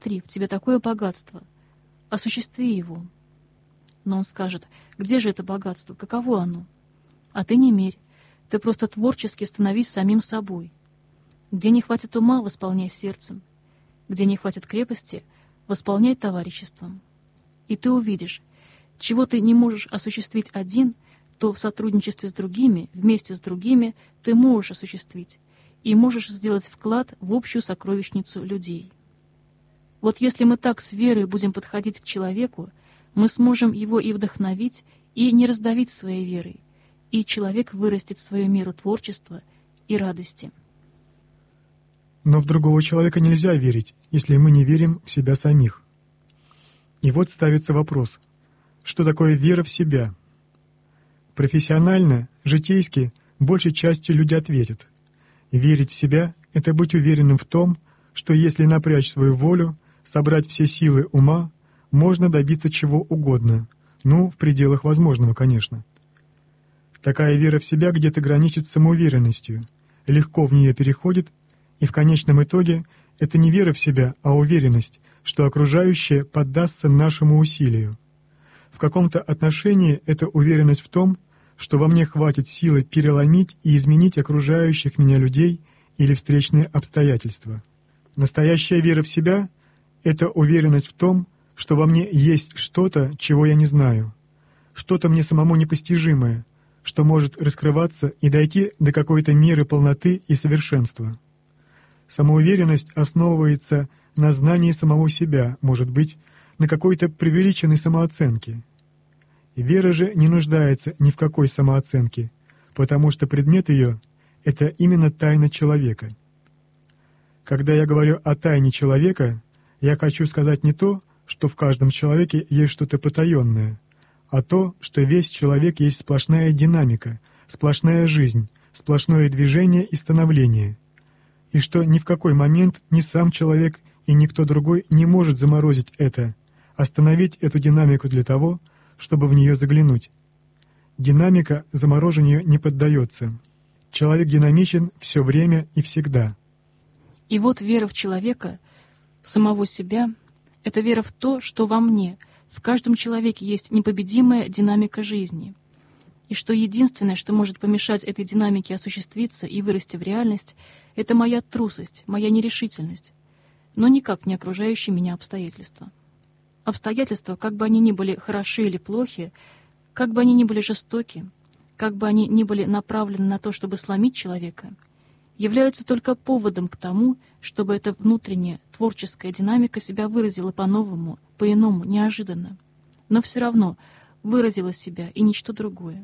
Смотри, в тебе такое богатство. Осуществи его. Но он скажет: где же это богатство, каково оно? А ты не мерь, ты просто творчески становись самим собой. Где не хватит ума, восполняй сердцем. Где не хватит крепости, восполняй товариществом. И ты увидишь, чего ты не можешь осуществить один, то в сотрудничестве с другими, вместе с другими, ты можешь осуществить и можешь сделать вклад в общую сокровищницу людей. Вот если мы так с верой будем подходить к человеку, мы сможем его и вдохновить, и не раздавить своей верой, и человек вырастет в свою меру творчества и радости. Но в другого человека нельзя верить, если мы не верим в себя самих. И вот ставится вопрос, что такое вера в себя? Профессионально, житейски, большей частью люди ответят: верить в себя — это быть уверенным в том, что если напрячь свою волю, собрать все силы ума, можно добиться чего угодно, в пределах возможного, конечно. Такая вера в себя где-то граничит с самоуверенностью, легко в нее переходит, и в конечном итоге это не вера в себя, а уверенность, что окружающее поддастся нашему усилию. В каком-то отношении это уверенность в том, что во мне хватит силы переломить и изменить окружающих меня людей или встречные обстоятельства. Настоящая вера в себя — это уверенность в том, что во мне есть что-то, чего я не знаю, что-то мне самому непостижимое, что может раскрываться и дойти до какой-то меры полноты и совершенства. Самоуверенность основывается на знании самого себя, может быть, на какой-то преувеличенной самооценке. И вера же не нуждается ни в какой самооценке, потому что предмет ее — это именно тайна человека. Когда я говорю о тайне человека, я хочу сказать не то, что в каждом человеке есть что-то потаенное, а то, что весь человек есть сплошная динамика, сплошная жизнь, сплошное движение и становление, и что ни в какой момент ни сам человек и никто другой не может заморозить это, остановить эту динамику для того, чтобы в нее заглянуть. Динамика заморожению не поддается. Человек динамичен все время и всегда. И вот вера в человека, самого себя, — это вера в то, что во мне, в каждом человеке есть непобедимая динамика жизни, и что единственное, что может помешать этой динамике осуществиться и вырасти в реальность, — это моя трусость, моя нерешительность, но никак не окружающие меня обстоятельства. Обстоятельства, как бы они ни были хороши или плохи, как бы они ни были жестоки, как бы они ни были направлены на то, чтобы сломить человека, являются только поводом к тому, чтобы эта внутренняя творческая динамика себя выразила по-новому, по-иному, неожиданно, но все равно выразила себя и ничто другое.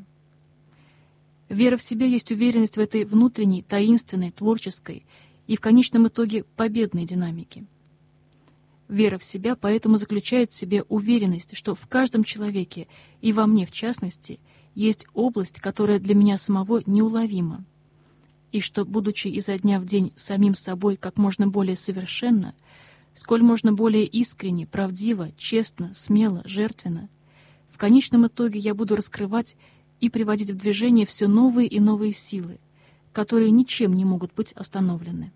Вера в себя есть уверенность в этой внутренней, таинственной, творческой и в конечном итоге победной динамике. Вера в себя поэтому заключает в себе уверенность, что в каждом человеке, и во мне в частности, есть область, которая для меня самого неуловима, и что, будучи изо дня в день самим собой как можно более совершенно, сколь можно более искренне, правдиво, честно, смело, жертвенно, в конечном итоге я буду раскрывать и приводить в движение все новые и новые силы, которые ничем не могут быть остановлены.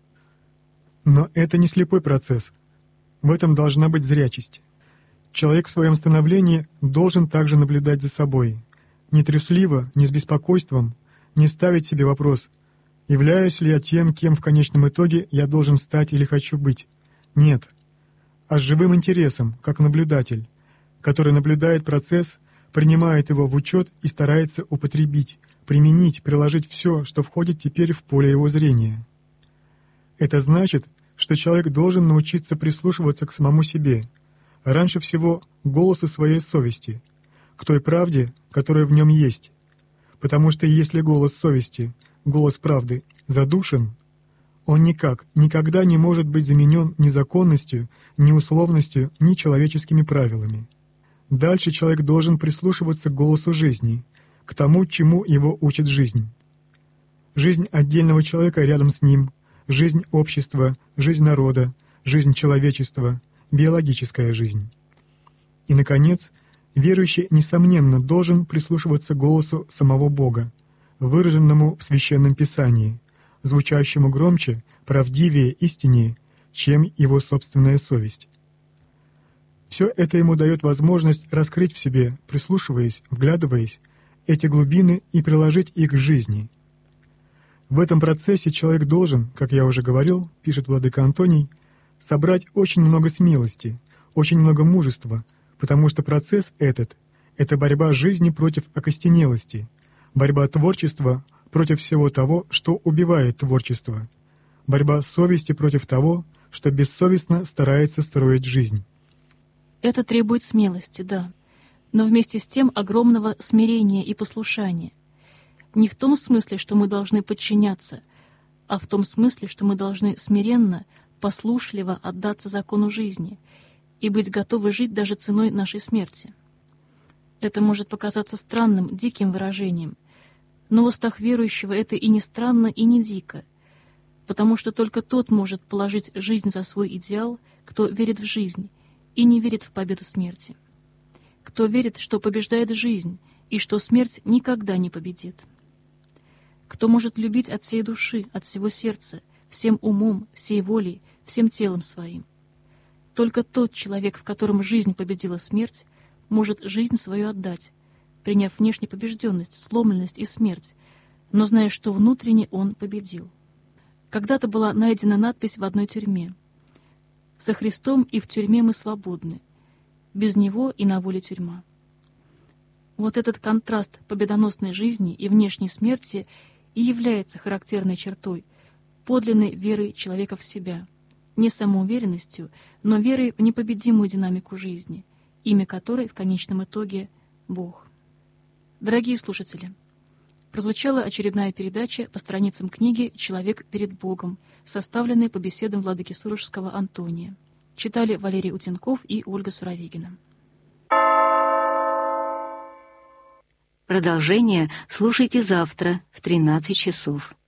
Но это не слепой процесс. В этом должна быть зрячесть. Человек в своем становлении должен также наблюдать за собой, не трусливо, не с беспокойством, не ставить себе вопрос: являюсь ли я тем, кем в конечном итоге я должен стать или хочу быть? Нет. А с живым интересом, как наблюдатель, который наблюдает процесс, принимает его в учет и старается употребить, применить, приложить все, что входит теперь в поле его зрения. Это значит, что человек должен научиться прислушиваться к самому себе, раньше всего к голосу своей совести, к той правде, которая в нем есть. Потому что если голос совести, голос правды, задушен, он никогда не может быть заменен ни законностью, ни условностью, ни человеческими правилами. Дальше человек должен прислушиваться к голосу жизни, к тому, чему его учит жизнь. Жизнь отдельного человека рядом с ним, жизнь общества, жизнь народа, жизнь человечества, биологическая жизнь. И, наконец, верующий, несомненно, должен прислушиваться к голосу самого Бога, выраженному в Священном Писании, звучащему громче, правдивее, истиннее, чем его собственная совесть. Все это ему дает возможность раскрыть в себе, прислушиваясь, вглядываясь, эти глубины и приложить их к жизни. В этом процессе человек должен, как я уже говорил, пишет владыка Антоний, собрать очень много смелости, очень много мужества, потому что процесс этот — это борьба жизни против окостенелости, борьба творчества против всего того, что убивает творчество, борьба совести против того, что бессовестно старается строить жизнь. Это требует смелости, да, но вместе с тем огромного смирения и послушания. Не в том смысле, что мы должны подчиняться, а в том смысле, что мы должны смиренно, послушливо отдаться закону жизни и быть готовы жить даже ценой нашей смерти. Это может показаться странным, диким выражением, но в устах верующего это и не странно, и не дико, потому что только тот может положить жизнь за свой идеал, кто верит в жизнь и не верит в победу смерти, кто верит, что побеждает жизнь и что смерть никогда не победит, кто может любить от всей души, от всего сердца, всем умом, всей волей, всем телом своим. Только тот человек, в котором жизнь победила смерть, может жизнь свою отдать, приняв внешнюю побежденность, сломленность и смерть, но зная, что внутренне он победил. Когда-то была найдена надпись в одной тюрьме: «Со Христом и в тюрьме мы свободны, без Него и на воле тюрьма». Вот этот контраст победоносной жизни и внешней смерти и является характерной чертой подлинной веры человека в себя, не самоуверенностью, но верой в непобедимую динамику жизни, имя которой в конечном итоге — Бог. Дорогие слушатели, прозвучала очередная передача по страницам книги «Человек перед Богом», составленной по беседам владыки Сурожского Антония. Читали Валерий Утенков и Ольга Суровигина. Продолжение слушайте завтра в 13 часов.